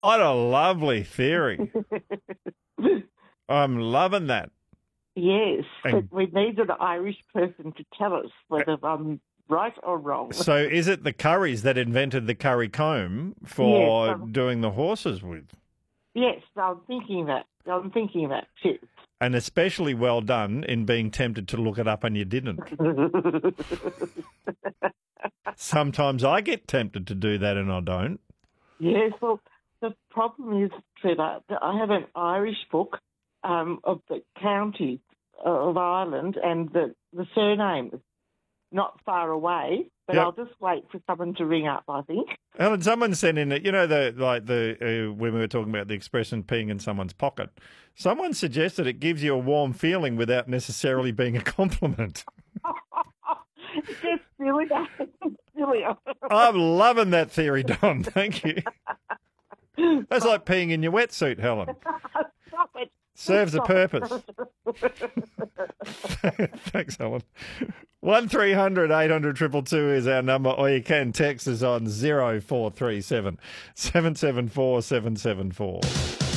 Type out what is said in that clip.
What a lovely theory. I'm loving that. Yes, And- but we need an Irish person to tell us whether I'm right or wrong. So is it the Currys that invented the curry comb for Yes, doing the horses with? Yes, I'm thinking that. Too. And especially well done in being tempted to look it up and you didn't. Sometimes I get tempted to do that and I don't. Yes, well, the problem is, Trevor, that I have an Irish book of the county of Ireland, and the surname is not far away, but Yep. I'll just wait for someone to ring up, I think. Helen, someone sent in, when we were talking about the expression peeing in someone's pocket, someone suggested it gives you a warm feeling without necessarily being a compliment. It's just silly. Silly. I'm loving that theory, Don. Thank you. That's like peeing in your wetsuit, Helen. Stop it. Serves a Stop purpose. Thanks, Helen. 1300 800 222 is our number, or you can text us on 0437 774 774.